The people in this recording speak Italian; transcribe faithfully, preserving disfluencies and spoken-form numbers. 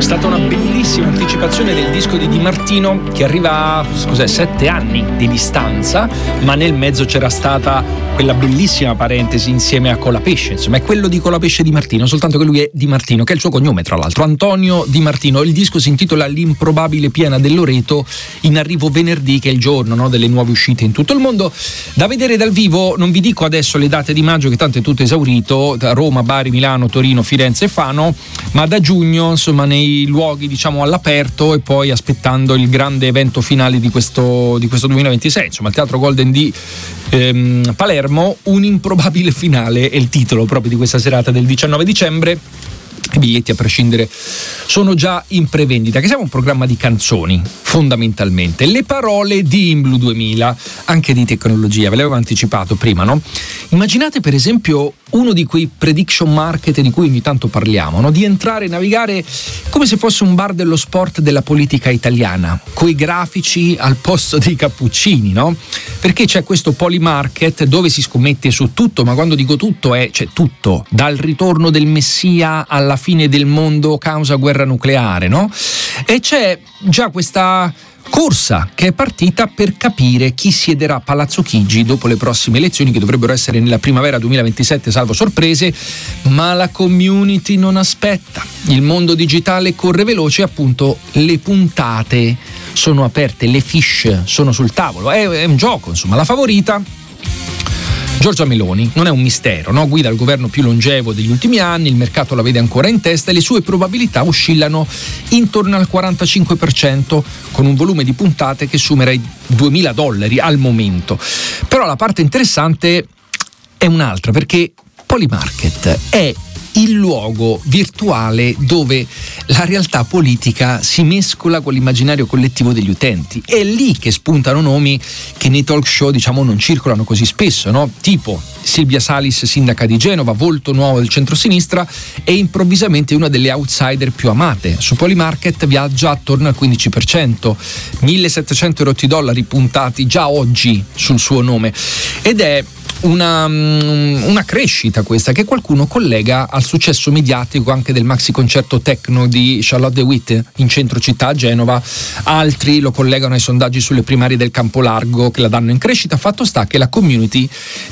stata una bellissima anticipazione del disco di Di Martino che arriva a cos'è, sette anni di distanza, ma nel mezzo c'era stata quella bellissima parentesi insieme a Colapesce, insomma è quello di Colapesce Di Martino, soltanto che lui è Di Martino, che è il suo cognome tra l'altro, Antonio Di Martino. Il disco si intitola L'improbabile piana del Loreto, in arrivo venerdì, che è il giorno, no, delle nuove uscite in tutto il mondo, da vedere dal vivo. Non vi dico adesso le date di maggio che tanto è tutto esaurito, da Roma, Bari, Milano, Torino, Firenze e Fano, ma da giugno insomma nei luoghi diciamo all'aperto, e poi aspettando il grande evento finale di questo, di questo duemilaventisei, insomma il Teatro Golden di ehm, Palermo. Un improbabile finale è il titolo proprio di questa serata del diciannove dicembre. I biglietti, a prescindere, sono già in prevendita, che siamo un programma di canzoni fondamentalmente, le parole di Inblu duemila, anche di tecnologia, ve l'avevo anticipato prima, no? Immaginate per esempio uno di quei prediction market di cui ogni tanto parliamo, no? Di entrare e navigare come se fosse un bar dello sport della politica italiana, coi grafici al posto dei cappuccini, no? Perché c'è questo Polymarket dove si scommette su tutto, ma quando dico tutto è c'è tutto, dal ritorno del Messia alla fine del mondo causa guerra nucleare, no? E c'è già questa corsa che è partita per capire chi siederà a Palazzo Chigi dopo le prossime elezioni, che dovrebbero essere nella primavera duemilaventisette, salvo sorprese, ma la community non aspetta. Il mondo digitale corre veloce, appunto le puntate sono aperte, le fiche sono sul tavolo, è, è un gioco, insomma. La favorita, Giorgia Meloni, non è un mistero, no? Guida il governo più longevo degli ultimi anni, il mercato la vede ancora in testa e le sue probabilità oscillano intorno al quarantacinque per cento, con un volume di puntate che supera i duemila dollari al momento. Però la parte interessante è un'altra, perché Polymarket è il luogo virtuale dove la realtà politica si mescola con l'immaginario collettivo degli utenti. È lì che spuntano nomi che nei talk show diciamo non circolano così spesso, no? Tipo Silvia Salis, sindaca di Genova, volto nuovo del centrosinistra e improvvisamente una delle outsider più amate. Su Polymarket viaggia attorno al quindici per cento, millesettecento erotti dollari puntati già oggi sul suo nome, ed è Una, una crescita questa che qualcuno collega al successo mediatico anche del maxi concerto techno di Charlotte de Witte in centro città a Genova. Altri lo collegano ai sondaggi sulle primarie del Campolargo che la danno in crescita. Fatto sta che la community